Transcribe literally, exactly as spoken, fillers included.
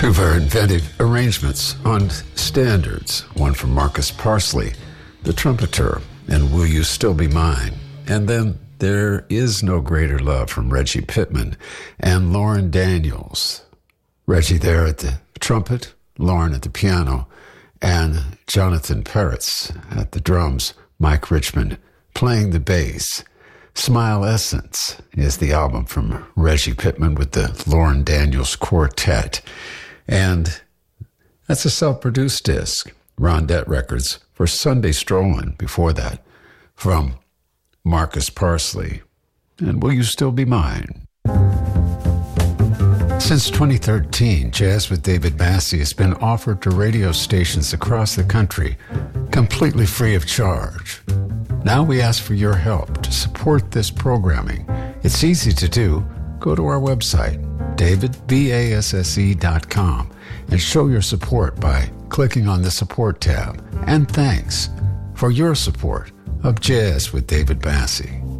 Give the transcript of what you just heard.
Two very inventive arrangements on standards. One from Marcus Parsley, the trumpeter, and Will You Still Be Mine? And then There Is No Greater Love from Reggie Pittman and Lauren Daniels. Reggie there at the trumpet, Lauren at the piano, and Jonathan Peretz at the drums, Mike Richmond playing the bass. Smile Essence is the album from Reggie Pittman with the Lauren Daniels Quartet. And that's a self-produced disc, Rondette Records, for Sunday Strollin', before that, from Marcus Parsley. And Will You Still Be Mine? Since twenty thirteen, Jazz with David Massey has been offered to radio stations across the country, completely free of charge. Now we ask for your help to support this programming. It's easy to do. Go to our website, david basse dot com, and show your support by clicking on the support tab. And thanks for your support of Jazz with David Massey.